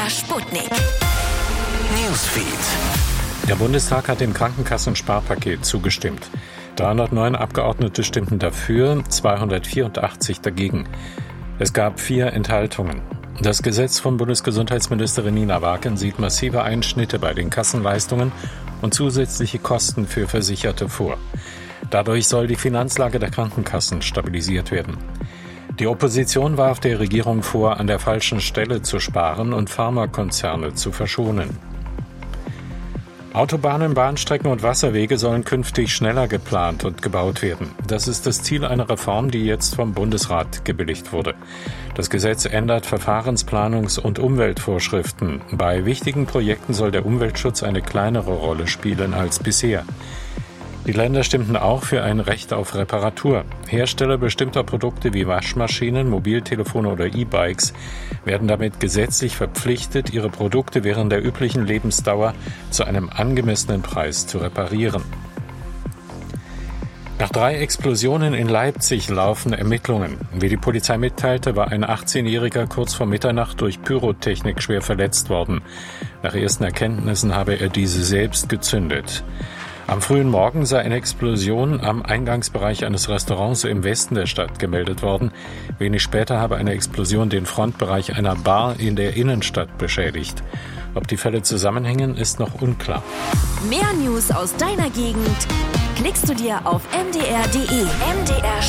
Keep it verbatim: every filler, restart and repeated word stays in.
der Sputnik. Newsfeed. Der Bundestag hat dem Krankenkassensparpaket zugestimmt. dreihundertneun Abgeordnete stimmten dafür, zweihundertvierundachtzig dagegen. Es gab vier Enthaltungen. Das Gesetz von Bundesgesundheitsministerin Nina Wagen sieht massive Einschnitte bei den Kassenleistungen und zusätzliche Kosten für Versicherte vor. Dadurch soll die Finanzlage der Krankenkassen stabilisiert werden. Die Opposition warf der Regierung vor, an der falschen Stelle zu sparen und Pharmakonzerne zu verschonen. Autobahnen, Bahnstrecken und Wasserwege sollen künftig schneller geplant und gebaut werden. Das ist das Ziel einer Reform, die jetzt vom Bundesrat gebilligt wurde. Das Gesetz ändert Verfahrensplanungs- und Umweltvorschriften. Bei wichtigen Projekten soll der Umweltschutz eine kleinere Rolle spielen als bisher. Die Länder stimmten auch für ein Recht auf Reparatur. Hersteller bestimmter Produkte wie Waschmaschinen, Mobiltelefone oder E-Bikes werden damit gesetzlich verpflichtet, ihre Produkte während der üblichen Lebensdauer zu einem angemessenen Preis zu reparieren. Nach drei Explosionen in Leipzig laufen Ermittlungen. Wie die Polizei mitteilte, war ein achtzehnjähriger kurz vor Mitternacht durch Pyrotechnik schwer verletzt worden. Nach ersten Erkenntnissen habe er diese selbst gezündet. Am frühen Morgen sei eine Explosion am Eingangsbereich eines Restaurants im Westen der Stadt gemeldet worden. Wenig später habe eine Explosion den Frontbereich einer Bar in der Innenstadt beschädigt. Ob die Fälle zusammenhängen, ist noch unklar. Mehr News aus deiner Gegend klickst du dir auf m d r punkt d e. M D R